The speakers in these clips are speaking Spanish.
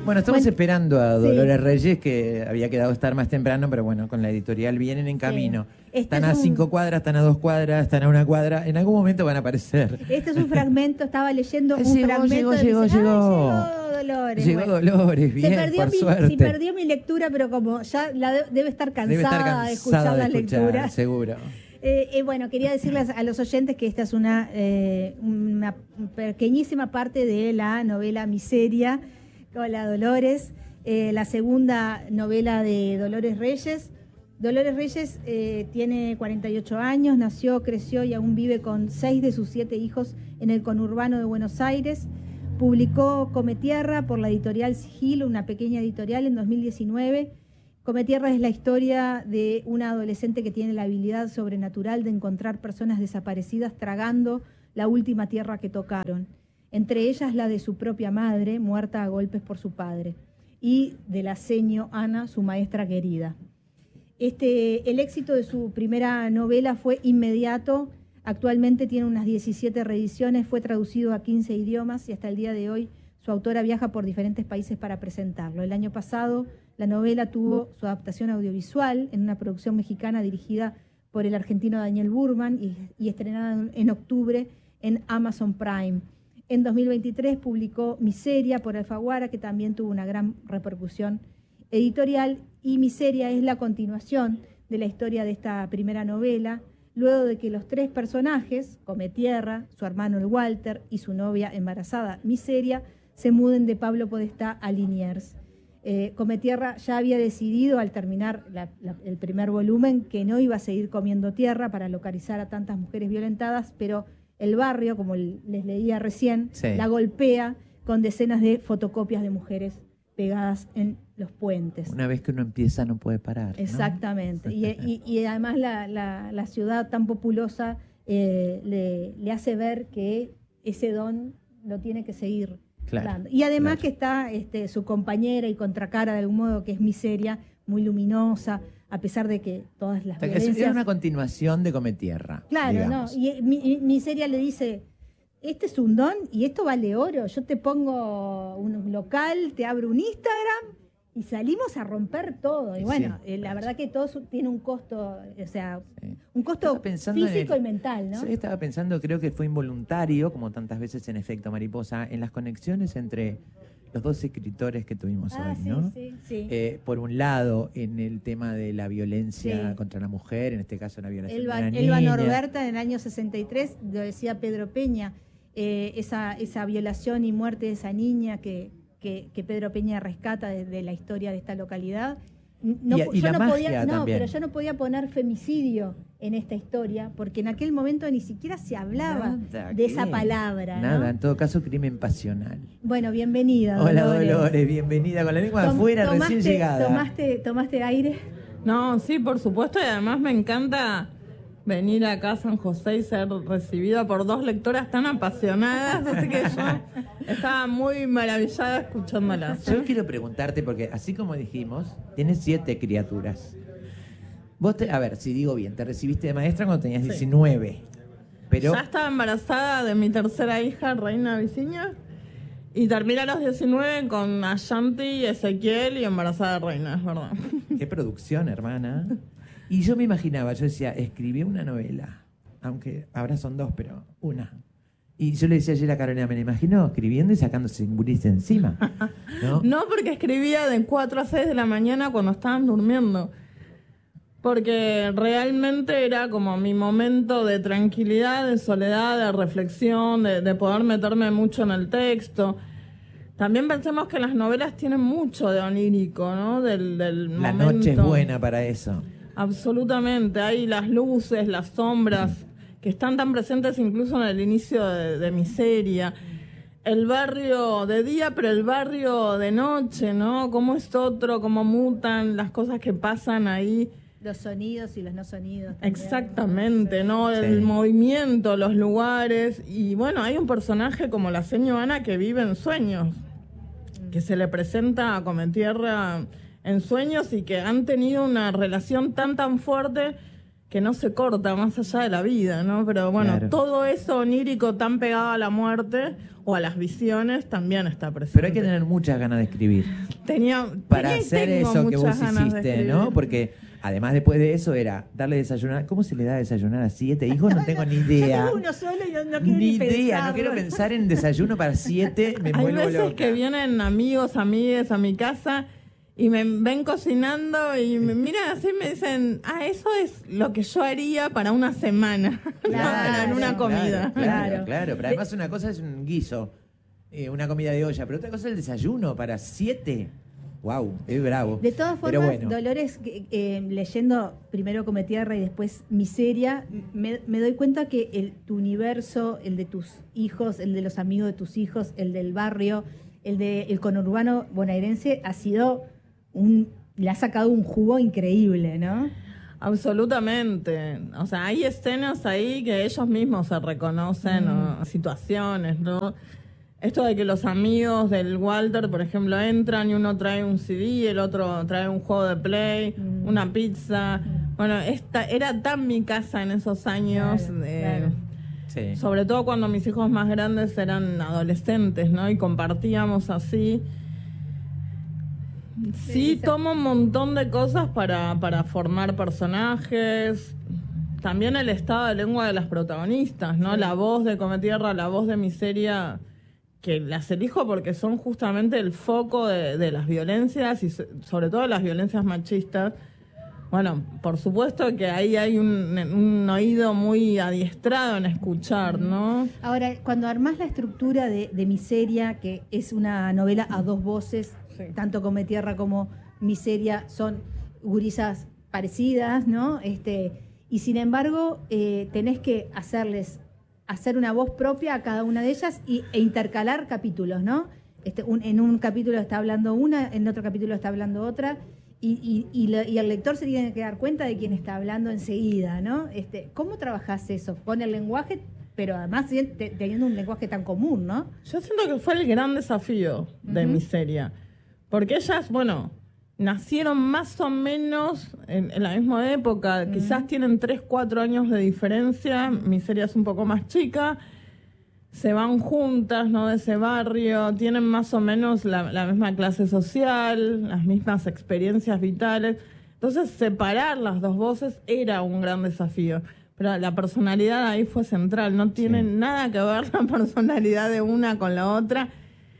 Bueno, estamos esperando a Dolores sí. Reyes, que había quedado estar más temprano, pero bueno, con la editorial vienen en camino. Sí. Están a 5 cuadras, están a 2 cuadras, están a 1 cuadra. En algún momento van a aparecer. Este es un fragmento, estaba leyendo un Llegó, fragmento. llegó. Llegó Dolores. Llegó Bueno, Dolores, bien, por suerte. se perdió mi lectura, pero como ya debe estar cansada de escuchar la lectura. Seguro. Bueno, quería decirles a los oyentes que esta es una pequeñísima parte de la novela Miseria. Hola, Dolores. La segunda novela de Dolores Reyes. Dolores Reyes tiene 48 años, nació, creció y aún vive con 6 de sus 7 hijos en el conurbano de Buenos Aires. Publicó Cometierra por la editorial Sigil, una pequeña editorial, en 2019. Cometierra es la historia de una adolescente que tiene la habilidad sobrenatural de encontrar personas desaparecidas tragando la última tierra que tocaron, entre ellas la de su propia madre, muerta a golpes por su padre, y de la seño Ana, su maestra querida. El éxito de su primera novela fue inmediato. Actualmente tiene unas 17 reediciones, fue traducido a 15 idiomas y hasta el día de hoy su autora viaja por diferentes países para presentarlo. El año pasado la novela tuvo su adaptación audiovisual en una producción mexicana dirigida por el argentino Daniel Burman y estrenada en octubre en Amazon Prime. En 2023 publicó Miseria por Alfaguara, que también tuvo una gran repercusión editorial, y Miseria es la continuación de la historia de esta primera novela, luego de que los 3 personajes, Cometierra, su hermano el Walter y su novia embarazada Miseria, se muden de Pablo Podestá a Liniers. Cometierra ya había decidido al terminar el primer volumen que no iba a seguir comiendo tierra para localizar a tantas mujeres violentadas, pero el barrio, como les leía recién, sí, la golpea con decenas de fotocopias de mujeres pegadas en los puentes. Una vez que uno empieza no puede parar, ¿no? Exactamente. Y además la ciudad tan populosa le hace ver que ese don lo tiene que seguir dando. Y además que está su compañera y contracara de algún modo, que es Miseria, muy luminosa, a pesar de que todas las violencias... Es una continuación de Cometierra. Claro, digamos. ¿No? Y Miseria le dice... Este es un don y esto vale oro. Yo te pongo un local, te abro un Instagram y salimos a romper todo. Y bueno, sí, la verdad que todo tiene un costo, o sea, un costo físico y mental, ¿no? Yo estaba pensando, creo que fue involuntario, como tantas veces en Efecto Mariposa, en las conexiones entre los 2 escritores que tuvimos hoy, ¿no? Sí. Por un lado, en el tema de la violencia contra la mujer, en este caso la violación de la niña. Elba Norberta, en el año 63, lo decía Pedro Peña, esa violación y muerte de esa niña que Pedro Peña rescata de la historia de esta localidad. Pero yo no podía poner femicidio en esta historia, porque en aquel momento ni siquiera se hablaba de esa palabra. Nada, ¿no? En todo caso, crimen pasional. Bueno, bienvenida, Hola, Dolores. Dolores, bienvenida, con la lengua de afuera, recién llegada. ¿Tomaste aire? No, sí, por supuesto, y además me encanta venir acá a San José y ser recibida por 2 lectoras tan apasionadas, así que yo estaba muy maravillada escuchándolas. Yo quiero preguntarte, porque así como dijimos, tienes 7 criaturas. Vos, a ver, si digo bien, te recibiste de maestra cuando tenías 19, pero... Ya estaba embarazada de mi tercera hija, Reina Viciña, y terminé a los 19 con Ashanti, Ezequiel y embarazada de Reina, es verdad. Qué producción, hermana. Y yo me imaginaba, yo decía, escribí una novela, aunque ahora son 2, pero una. Y yo le decía ayer a Carolina, me la imagino escribiendo y sacándose un guriste encima, ¿no? No, porque escribía de 4 a 6 de la mañana cuando estaban durmiendo. Porque realmente era como mi momento de tranquilidad, de soledad, de reflexión, de poder meterme mucho en el texto. También pensemos que las novelas tienen mucho de onírico, ¿no? Del la momento. Noche es buena para eso. Absolutamente, hay las luces, las sombras, que están tan presentes incluso en el inicio de Miseria. El barrio de día, pero el barrio de noche, ¿no? Cómo es otro, cómo mutan las cosas que pasan ahí. Los sonidos y los no sonidos. También. Exactamente, ¿no? El movimiento, los lugares. Y bueno, hay un personaje como la seño Ana que vive en sueños, que se le presenta a Cometierra en sueños y que han tenido una relación tan fuerte que no se corta más allá de la vida, ¿no? Pero bueno, Claro. todo eso onírico tan pegado a la muerte o a las visiones también está presente. Pero hay que tener muchas ganas de escribir Tenía para y hacer tengo eso que vos muchas ganas de hiciste, escribir. ¿no? Porque además después de eso era darle desayunar. ¿Cómo se le da desayunar a 7 hijos? No tengo ni idea. Yo tengo uno solo y no quiero Ni ni idea, pensarlo. no quiero pensar en desayuno para 7, me Hay vuelvo veces loca. que vienen amigos, amigues a mi casa y me ven cocinando y me miran así y me dicen, eso es lo que yo haría para una semana, Claro, en una comida. Claro. Claro. Pero además una cosa es un guiso, una comida de olla, pero otra cosa es el desayuno para 7. Wow, es bravo. De todas Pero formas, bueno. Dolores, leyendo primero Come Tierra y después Miseria, me doy cuenta que tu universo, el de tus hijos, el de los amigos de tus hijos, el del barrio, el del conurbano bonaerense, le ha sacado un jugo increíble, ¿no? Absolutamente. O sea, hay escenas ahí que ellos mismos se reconocen, o situaciones, ¿no? Esto de que los amigos del Walter, por ejemplo, entran y uno trae un CD, el otro trae un juego de Play, una pizza. Bueno, era tan mi casa en esos años, Claro. Sí. sobre todo cuando mis hijos más grandes eran adolescentes, ¿no? Y compartíamos así. Sí, tomo un montón de cosas para formar personajes. También el estado de lengua de las protagonistas, ¿no? Sí. La voz de Come Tierra, la voz de Miseria, que las elijo porque son justamente el foco de las violencias y sobre todo las violencias machistas. Bueno, por supuesto que ahí hay un oído muy adiestrado en escuchar, ¿no? Ahora, cuando armás la estructura de Miseria, que es una novela a dos voces, Sí. tanto Come Tierra como Miseria son gurisas parecidas, ¿no? Y sin embargo, tenés que hacer una voz propia a cada una de ellas e intercalar capítulos, ¿no? En un capítulo está hablando una, en otro capítulo está hablando otra, y el lector se tiene que dar cuenta de quién está hablando enseguida, ¿no? ¿Cómo trabajás eso? Con el lenguaje, pero además teniendo un lenguaje tan común, ¿no? Yo siento que fue el gran desafío de Miseria. Porque ellas, bueno, nacieron más o menos en la misma época. Quizás tienen 3, 4 años de diferencia. Miseria es un poco más chica. Se van juntas, ¿no? De ese barrio. Tienen más o menos la misma clase social, las mismas experiencias vitales. Entonces, separar las dos voces era un gran desafío. Pero la personalidad ahí fue central. No tiene nada que ver la personalidad de una con la otra.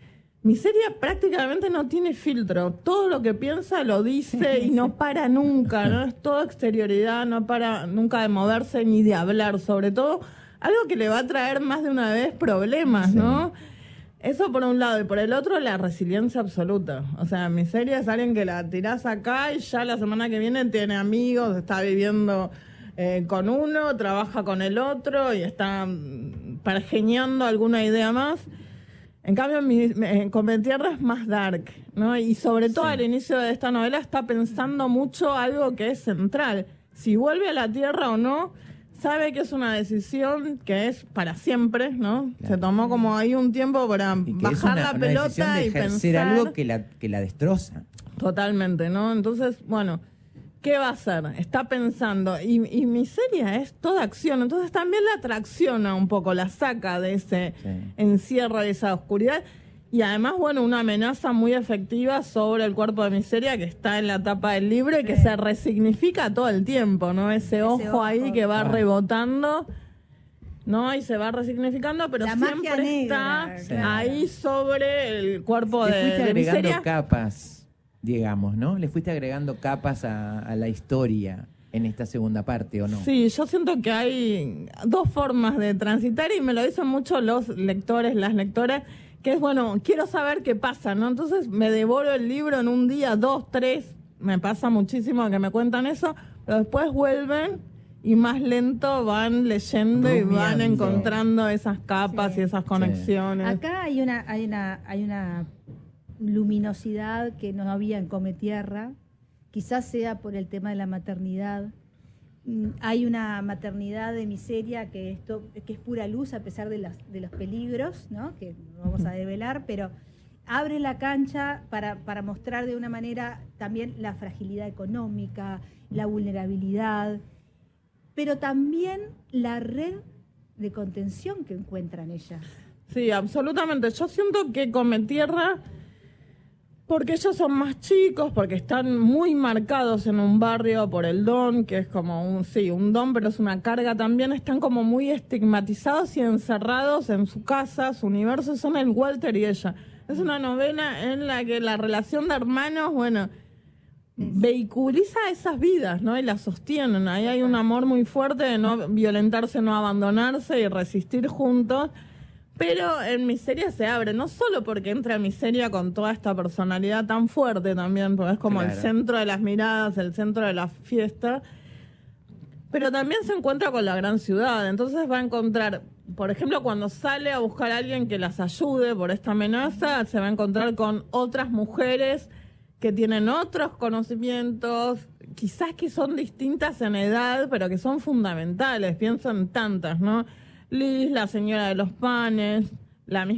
Miseria prácticamente no tiene filtro. Todo lo que piensa lo dice y no para nunca, ¿no? Es toda exterioridad, no para nunca de moverse ni de hablar. Sobre todo, algo que le va a traer más de una vez problemas, ¿no? Eso por un lado. Y por el otro, la resiliencia absoluta. O sea, Miseria es alguien que la tirás acá y ya la semana que viene tiene amigos, está viviendo con uno, trabaja con el otro y está pergeñando alguna idea más. En cambio, Come Tierra es más dark, ¿no? Y sobre todo al inicio de esta novela está pensando mucho algo que es central. Si vuelve a la Tierra o no, sabe que es una decisión que es para siempre, ¿no? Claro. Se tomó como ahí un tiempo para Y que bajar es la una decisión pelota de y ejercer pensar. algo que la destroza. Totalmente, ¿no? Entonces, bueno, ¿qué va a hacer? Está pensando. Y Miseria es toda acción. Entonces también la tracciona un poco, la saca de ese encierro, de esa oscuridad. Y además, bueno, una amenaza muy efectiva sobre el cuerpo de Miseria que está en la tapa del libro y que se resignifica todo el tiempo, ¿no? Ese ojo ahí que va rebotando, ¿no? Y se va resignificando, pero La magia siempre negra, está claro. ahí sobre el cuerpo Le fuiste de agregando Miseria. capas, digamos, ¿no? Le fuiste agregando capas a la historia en esta segunda parte, ¿o no? Sí, yo siento que hay dos formas de transitar y me lo dicen mucho los lectores, las lectoras, que es, bueno, quiero saber qué pasa, ¿no? Entonces me devoro el libro en un día, 2, 3, me pasa muchísimo que me cuentan eso, pero después vuelven y más lento van leyendo y van Rumiando. encontrando esas capas Sí. y esas conexiones. Acá hay una luminosidad que no había en Come Tierra, quizás sea por el tema de la maternidad. Hay una maternidad de Miseria que es pura luz a pesar de los peligros, ¿no? Que no vamos a develar, pero abre la cancha para mostrar de una manera también la fragilidad económica, la vulnerabilidad. pero también la red de contención que encuentran ellas. Sí, absolutamente. Yo siento que Come Tierra, porque ellos son más chicos, porque están muy marcados en un barrio por el don, que es como un don, pero es una carga también, están como muy estigmatizados y encerrados en su casa, su universo, son el Walter y ella. Es una novela en la que la relación de hermanos, bueno, vehiculiza esas vidas, ¿no? Y las sostienen. Ahí hay un amor muy fuerte de no violentarse, no abandonarse y resistir juntos. Pero en Miseria se abre, no solo porque entra Miseria con toda esta personalidad tan fuerte también, porque es como el centro de las miradas, el centro de la fiesta, pero también se encuentra con la gran ciudad. Entonces va a encontrar, por ejemplo, cuando sale a buscar a alguien que las ayude por esta amenaza, se va a encontrar con otras mujeres que tienen otros conocimientos, quizás que son distintas en edad, pero que son fundamentales. Pienso en tantas, ¿no? Liz, la señora de los panes, la misma